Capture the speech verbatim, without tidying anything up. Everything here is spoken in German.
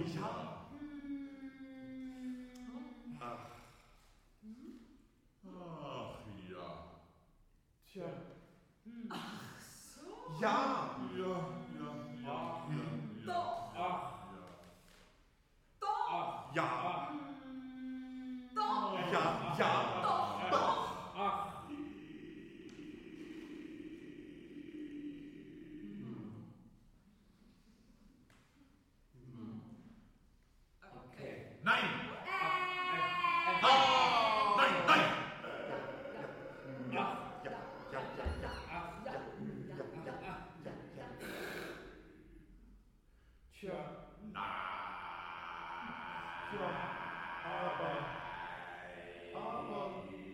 ja. Ach. Ach ja. Tja. Ach so. Ja. Ja, ja, ja, ja. Doch. Ach. Ja. Doch. Ach. Ja. Doch. Ja, ja. Doch. Doch. Ach. Okay. Nein. Äh. Ah, nein, nein. Ach. Ja, ja, ja, ja. Ach. Ja, ja, ja, ja, ja. Tja. Nein. Tja. Aber. Aber.